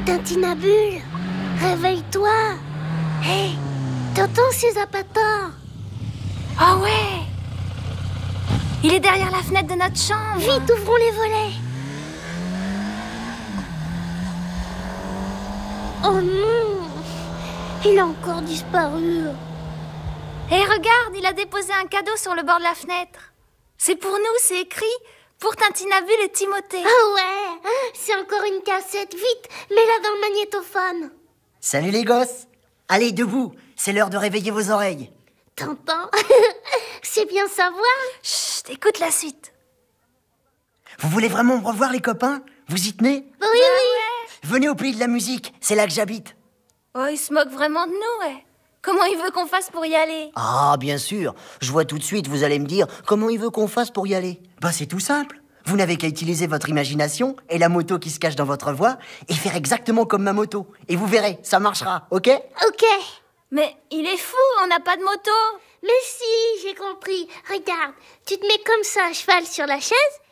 Tintinabule, réveille-toi. Hé, t'entends ces appâtants? Oh ouais! Il est derrière la fenêtre de notre chambre. Vite, ouvrons les volets. Oh non, il a encore disparu. Et regarde, il a déposé un cadeau sur le bord de la fenêtre. C'est pour nous, c'est écrit pour Tintinabule et Timothée. Ah ouais, c'est encore une cassette. Vite, mets-la dans le magnétophone. Salut les gosses. Allez, debout, c'est l'heure de réveiller vos oreilles. T'entends? C'est bien savoir. Chut, écoute la suite. Vous voulez vraiment me revoir les copains? Vous y tenez? Oui, oui. Venez au pays de la musique, c'est là que j'habite. Oh, il se moque vraiment de nous, ouais. Comment il veut qu'on fasse pour y aller? Ah, bien sûr, je vois tout de suite, vous allez me dire comment il veut qu'on fasse pour y aller. Bah c'est tout simple. Vous n'avez qu'à utiliser votre imagination et la moto qui se cache dans votre voix et faire exactement comme ma moto. Et vous verrez, ça marchera, ok? Ok. Mais il est fou, on n'a pas de moto. Mais si, j'ai compris. Regarde, tu te mets comme ça à cheval sur la chaise